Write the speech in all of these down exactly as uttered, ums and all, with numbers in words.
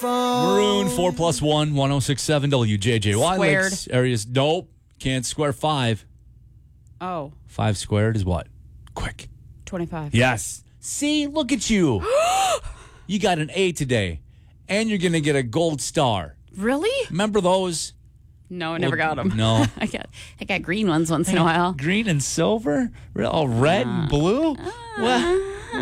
phone. Maroon, four plus one, one oh six point seven W J J Y. Squared. Lakes areas. Nope. Can't square five. Oh, Five squared is what? Quick. twenty-five. Yes. See, look at you. You got an A today. And you're going to get a gold star. Really? Remember those? No, I never Well, got them. no. I got I got green ones once in a while. Green and silver? Re- Oh, red and blue? What?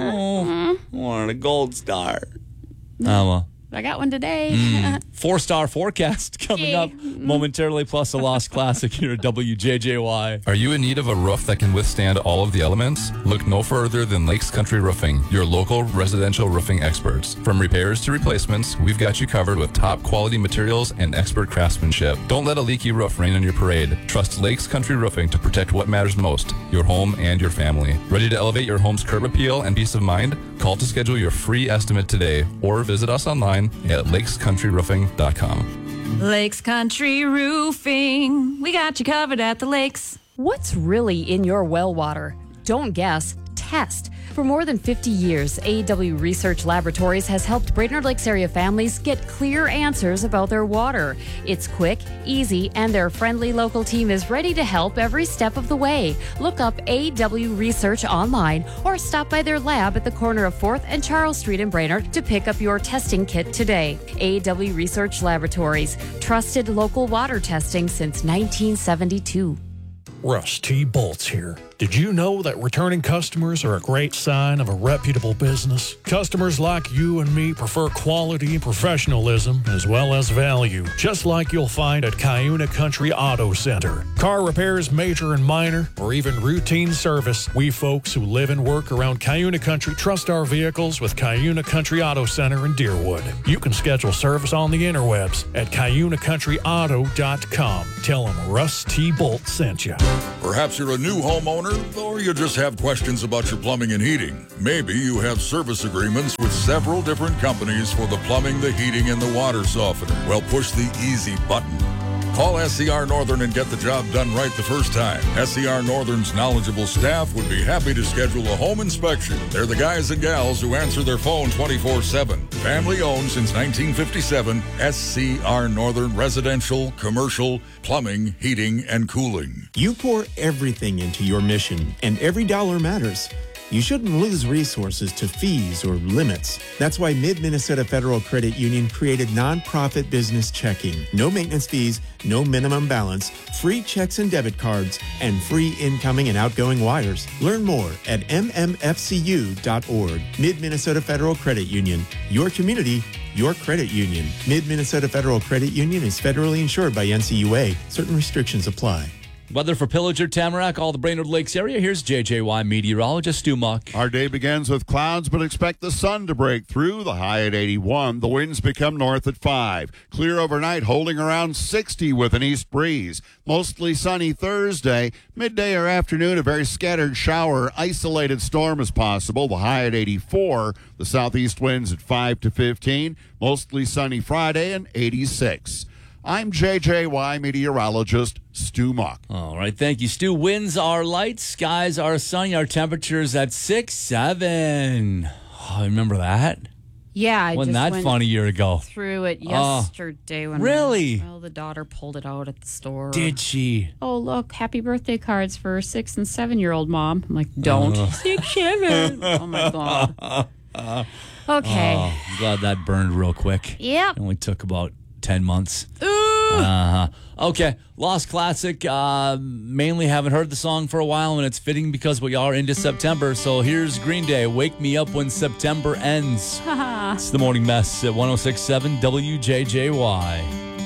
Oh, I wanted a gold star. Oh, well. I got one today. Mm. Four-star forecast coming Yay. up momentarily, plus a Lost Classic here at W J J Y. Are you in need of a roof that can withstand all of the elements? Look no further than Lakes Country Roofing, your local residential roofing experts. From repairs to replacements, we've got you covered with top quality materials and expert craftsmanship. Don't let a leaky roof rain on your parade. Trust Lakes Country Roofing to protect what matters most, your home and your family. Ready to elevate your home's curb appeal and peace of mind? Call to schedule your free estimate today or visit us online at lakes country roofing dot com. Lakes Country Roofing. We got you covered at the lakes. What's really in your well water? Don't guess, test. For more than fifty years, A E W Research Laboratories has helped Brainerd Lakes area families get clear answers about their water. It's quick, easy, and their friendly local team is ready to help every step of the way. Look up A E W Research online or stop by their lab at the corner of fourth and Charles Street in Brainerd to pick up your testing kit today. A E W Research Laboratories, trusted local water testing since nineteen seventy-two. Russ T. Bolts here. Did you know that returning customers are a great sign of a reputable business? Customers like you and me prefer quality and professionalism as well as value, just like you'll find at Cuyuna Country Auto Center. Car repairs, major and minor, or even routine service, we folks who live and work around Cuyuna Country trust our vehicles with Cuyuna Country Auto Center in Deerwood. You can schedule service on the interwebs at cuyuna country auto dot com. Tell them Russ T. Bolt sent you. Perhaps you're a new homeowner, or you just have questions about your plumbing and heating. Maybe you have service agreements with several different companies for the plumbing, the heating, and the water softener. Well, push the easy button. Call S C R Northern and get the job done right the first time. S C R Northern's knowledgeable staff would be happy to schedule a home inspection. They're the guys and gals who answer their phone twenty-four seven. Family owned since nineteen fifty-seven, S C R Northern Residential, Commercial, Plumbing, Heating, and Cooling. You pour everything into your mission, and every dollar matters. You shouldn't lose resources to fees or limits. That's why Mid-Minnesota Federal Credit Union created nonprofit business checking. No maintenance fees, no minimum balance, free checks and debit cards, and free incoming and outgoing wires. Learn more at m m f c u dot org. Mid-Minnesota Federal Credit Union. Your community, your credit union. Mid-Minnesota Federal Credit Union is federally insured by N C U A. Certain restrictions apply. Weather for Pillager, Tamarack, all the Brainerd Lakes area. Here's J J Y meteorologist Stu Muck. Our day begins with clouds, but expect the sun to break through. The high at eighty-one. The winds become north at five. Clear overnight, holding around sixty with an east breeze. Mostly sunny Thursday. Midday or afternoon, a very scattered shower. Isolated storm is possible. The high at eighty-four. The southeast winds at five to fifteen. Mostly sunny Friday and eighty-six. I'm J J Y meteorologist Stu Muck. All right, thank you, Stu. Winds are light, skies are sunny. Our temperatures at six, seven. Oh, I remember that. Yeah, I Wasn't just that went fun a year ago? through it Oh. yesterday. when Really? Well, the daughter pulled it out at the store. Did she? Oh, look, happy birthday cards for six and seven-year-old mom. I'm like, don't. Uh. Six, seven. Oh, my God. Okay. Oh, I'm glad that burned real quick. Yep. It only took about ten months. Ooh. Uh-huh. Okay, Lost Classic. Uh, mainly haven't heard the song for a while, and it's fitting because we are into September. So here's Green Day, Wake Me Up When September Ends. It's the Morning Mess at one oh six point seven W J J Y.